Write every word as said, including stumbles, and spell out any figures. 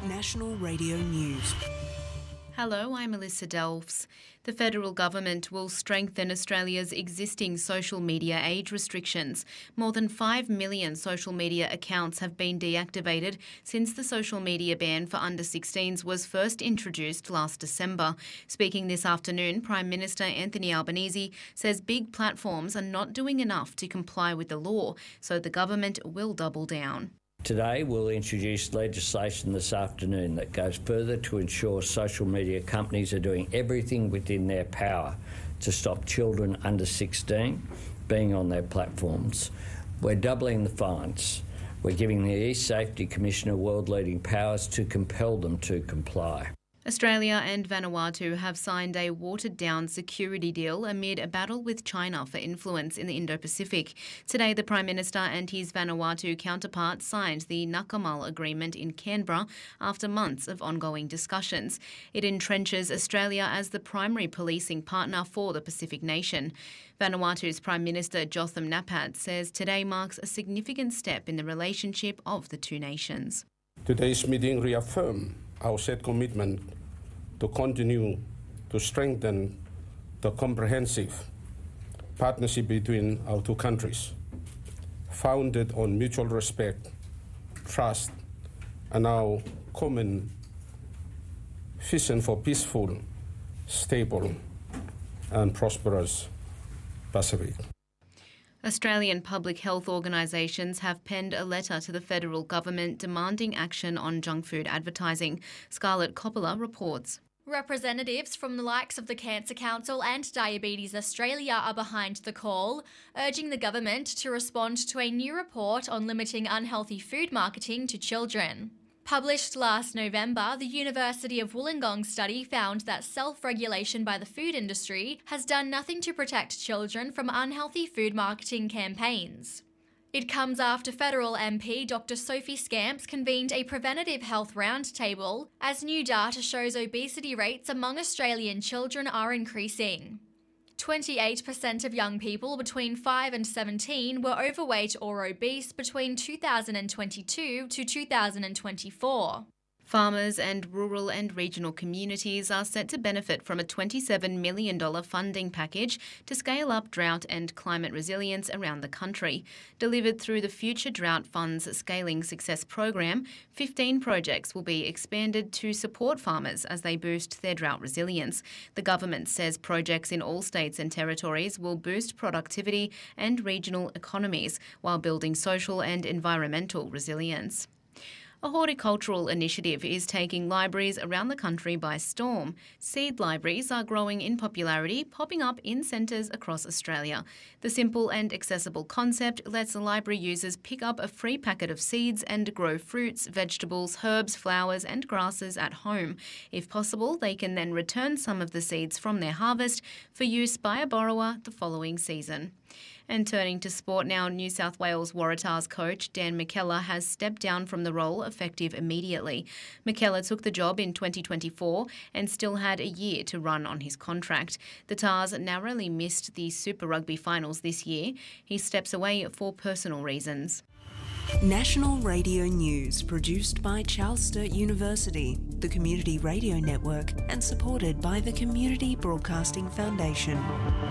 National Radio News. Hello, I'm Melissa Delves. The federal government will strengthen Australia's existing social media age restrictions. More than five million social media accounts have been deactivated since the social media ban for under sixteens was first introduced last December. Speaking this afternoon, Prime Minister Anthony Albanese says big platforms are not doing enough to comply with the law, so the government will double down. Today we'll introduce legislation this afternoon that goes further to ensure social media companies are doing everything within their power to stop children under sixteen being on their platforms. We're doubling the fines. We're giving the eSafety Commissioner world-leading powers to compel them to comply. Australia and Vanuatu have signed a watered-down security deal amid a battle with China for influence in the Indo-Pacific. Today, the Prime Minister and his Vanuatu counterpart signed the Nakamal Agreement in Canberra after months of ongoing discussions. It entrenches Australia as the primary policing partner for the Pacific nation. Vanuatu's Prime Minister Jotham Napad says today marks a significant step in the relationship of the two nations. Today's meeting reaffirmed our set commitment to continue to strengthen the comprehensive partnership between our two countries, founded on mutual respect, trust, and our common vision for peaceful, stable, and prosperous Pacific. Australian public health organisations have penned a letter to the federal government demanding action on junk food advertising. Scarlett Coppola reports. Representatives from the likes of the Cancer Council and Diabetes Australia are behind the call, urging the government to respond to a new report on limiting unhealthy food marketing to children. Published last November, the University of Wollongong study found that self-regulation by the food industry has done nothing to protect children from unhealthy food marketing campaigns. It comes after federal M P Doctor Sophie Scamps convened a preventative health roundtable as new data shows obesity rates among Australian children are increasing. twenty-eight percent of young people between five and seventeen were overweight or obese between two thousand twenty-two to two thousand twenty-four. Farmers and rural and regional communities are set to benefit from a twenty-seven million dollars funding package to scale up drought and climate resilience around the country. Delivered through the Future Drought Fund's Scaling Success program, fifteen projects will be expanded to support farmers as they boost their drought resilience. The government says projects in all states and territories will boost productivity and regional economies while building social and environmental resilience. A horticultural initiative is taking libraries around the country by storm. Seed libraries are growing in popularity, popping up in centres across Australia. The simple and accessible concept lets library users pick up a free packet of seeds and grow fruits, vegetables, herbs, flowers and grasses at home. If possible, they can then return some of the seeds from their harvest for use by a borrower the following season. And turning to sport now, New South Wales Waratahs coach Dan McKellar has stepped down from the role effective immediately. McKellar took the job in twenty twenty-four and still had a year to run on his contract. The Tars narrowly missed the Super Rugby finals this year. He steps away for personal reasons. National Radio News, produced by Charles Sturt University, the Community Radio Network, and supported by the Community Broadcasting Foundation.